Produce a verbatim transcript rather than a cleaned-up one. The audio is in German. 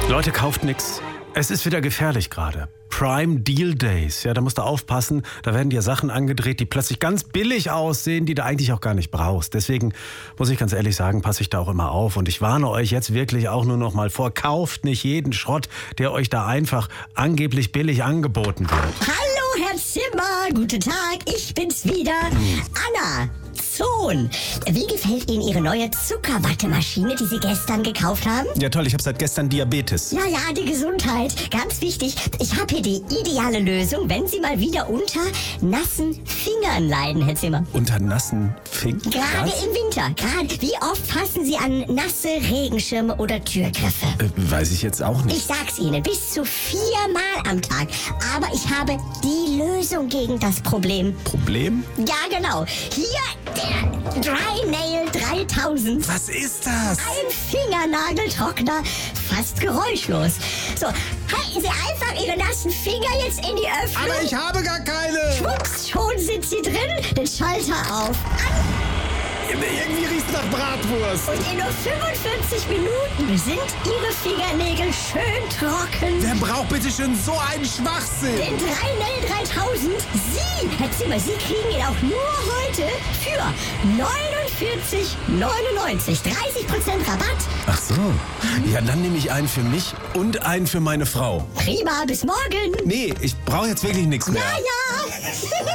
Leute, kauft nix. Es ist wieder gefährlich gerade. Prime Deal Days. Ja, da musst du aufpassen. Da werden dir Sachen angedreht, die plötzlich ganz billig aussehen, die du eigentlich auch gar nicht brauchst. Deswegen muss ich ganz ehrlich sagen, passe ich da auch immer auf. Und ich warne euch jetzt wirklich auch nur noch mal vor. Kauft nicht jeden Schrott, der euch da einfach angeblich billig angeboten wird. Hallo, Herr Zimmer. Guten Tag, ich bin's wieder. Anna. Sohn, wie gefällt Ihnen Ihre neue Zuckerwattemaschine, die Sie gestern gekauft haben? Ja toll, ich habe seit gestern Diabetes. Ja, ja, die Gesundheit. Ganz wichtig. Ich habe hier die ideale Lösung, wenn Sie mal wieder unter nassen Fingern leiden, Herr Zimmer. Unter nassen Fingern? Gerade im Winter. Gerade. Wie oft fassen Sie an nasse Regenschirme oder Türgriffe? Äh, weiß ich jetzt auch nicht. Ich sag's Ihnen, bis zu viermal am Tag. Aber ich habe die Lösung gegen das Problem. Problem? Ja, genau. Hier der Dry Nail dreitausend. Was ist das? Ein Fingernageltrockner, fast geräuschlos. So, halten Sie einfach Ihre nassen Finger jetzt in die Öffnung. Aber ich habe gar keine. Schwupps, schon sind Sie drin. Den Schalter auf. An. Irgendwie riecht es nach Bratwurst. Und in nur fünfundvierzig Minuten sind Ihre Fingernägel schön trocken. Wer braucht bitte schon so einen Schwachsinn? Den Dry Nail dreitausend. Sie, Herr Zimmer, Sie kriegen ihn auch nur heute für neunundvierzig neunundneunzig. dreißig Prozent Rabatt. Ach so. Ja, dann nehme ich einen für mich und einen für meine Frau. Prima, bis morgen. Nee, ich brauche jetzt wirklich nichts mehr. Ja, ja.